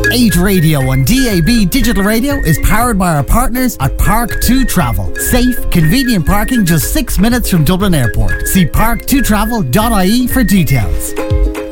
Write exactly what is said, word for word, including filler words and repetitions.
eight Radio and D A B Digital Radio is powered by our partners at Park two Travel. Safe, convenient parking just six minutes from Dublin Airport. See park two travel dot I E for details.